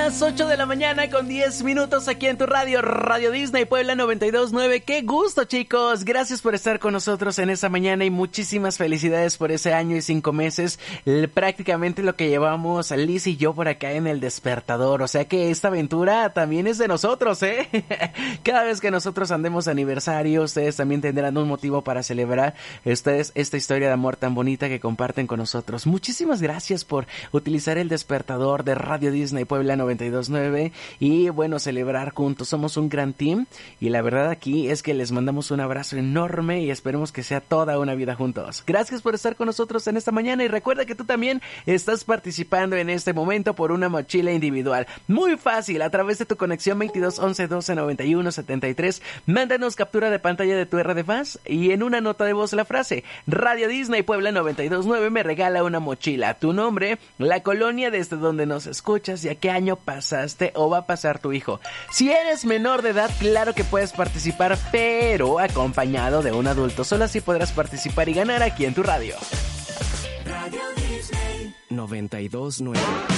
Las 8 de la mañana con 10 minutos aquí en tu radio, Radio Disney Puebla 92.9. ¡Qué gusto, chicos! Gracias por estar con nosotros en esta mañana y muchísimas felicidades por ese año y 5 meses. Prácticamente lo que llevamos Liz y yo por acá en el despertador. O sea que esta aventura también es de nosotros, ¿eh? Cada vez que nosotros andemos aniversario, ustedes también tendrán un motivo para celebrar esta historia de amor tan bonita que comparten con nosotros. Muchísimas gracias por utilizar el despertador de Radio Disney Puebla 92.9 y bueno, celebrar juntos. Somos un gran team y la verdad aquí es que les mandamos un abrazo enorme y esperemos que sea toda una vida juntos. Gracias por estar con nosotros en esta mañana y recuerda que tú también estás participando en este momento por una mochila individual. Muy fácil, a través de tu conexión 22 11 12 91 73, mándanos captura de pantalla de tu RDFaz y en una nota de voz la frase Radio Disney Puebla 92.9 me regala una mochila, tu nombre, la colonia desde donde nos escuchas y a qué año pasaste o va a pasar tu hijo. Si eres menor de edad, claro que puedes participar, pero acompañado de un adulto. Solo así podrás participar y ganar aquí en tu radio. Radio Disney 92.9.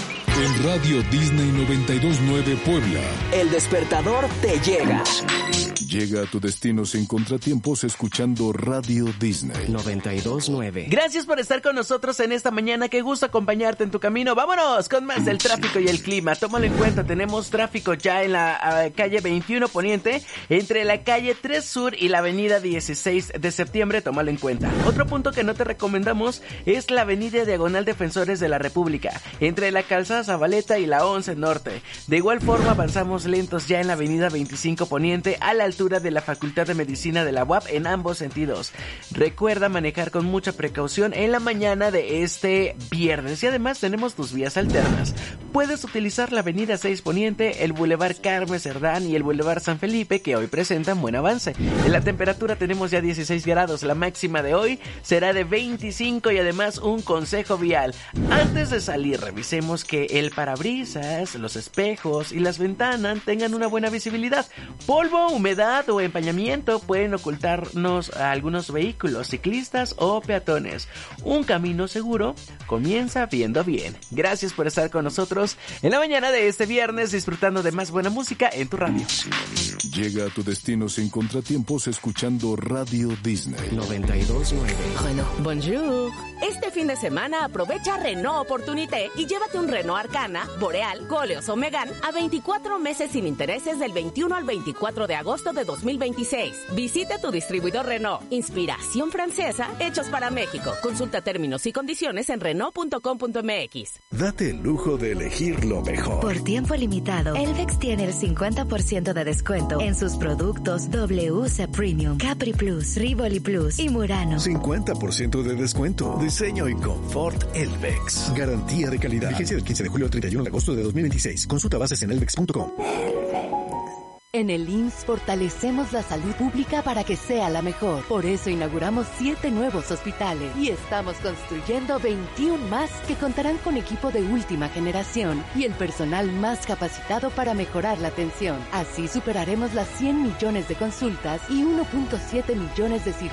En Radio Disney 92.9 Puebla, el despertador te llega. Llega a tu destino sin contratiempos escuchando Radio Disney 92.9. Gracias por estar con nosotros en esta mañana. Qué gusto acompañarte en tu camino. Vámonos con más del tráfico y el clima. Tómalo en cuenta. Tenemos tráfico ya en la calle 21 Poniente, entre la calle 3 Sur y la avenida 16 de septiembre. Tómalo en cuenta. Otro punto que no te recomendamos es la avenida Diagonal Defensores de la República, entre la calzada Zabaleta y la 11 Norte. De igual forma avanzamos lentos ya en la avenida 25 Poniente, a la altura de la Facultad de Medicina de la UAP en ambos sentidos. Recuerda manejar con mucha precaución en la mañana de este viernes y además tenemos tus vías alternas. Puedes utilizar la avenida 6 Poniente, el Boulevard Carmen Cerdán y el Boulevard San Felipe, que hoy presentan buen avance. En la temperatura tenemos ya 16 grados, la máxima de hoy será de 25 y además un consejo vial. Antes de salir revisemos que el parabrisas, los espejos y las ventanas tengan una buena visibilidad. Polvo, humedad o empañamiento pueden ocultarnos a algunos vehículos, ciclistas o peatones. Un camino seguro comienza viendo bien. Gracias por estar con nosotros en la mañana de este viernes, disfrutando de más buena música en tu radio. Llega a tu destino sin contratiempos escuchando Radio Disney 92.9. Renault. Bonjour. Este fin de semana aprovecha Renault Opportunité y llévate un Renault Arcana, Boreal, Koleos o Megane a 24 meses sin intereses del 21 al 24 de agosto de 2026. Visita tu distribuidor Renault. Inspiración francesa, hechos para México. Consulta términos y condiciones en Renault.com.mx. Date el lujo de elegir lo mejor. Por tiempo limitado, Elvex tiene el 50% de descuento en sus productos WC Premium, Capri Plus, Rivoli Plus y Murano. 50% de descuento. Diseño y confort Elvex. Garantía de calidad. Vigencia del 15 de julio al 31 de agosto de 2026. Consulta bases en elvex.com. En el IMSS fortalecemos la salud pública para que sea la mejor. Por eso inauguramos 7 nuevos hospitales y estamos construyendo 21 más que contarán con equipo de última generación y el personal más capacitado para mejorar la atención. Así superaremos las 100 millones de consultas y 1.7 millones de cirugías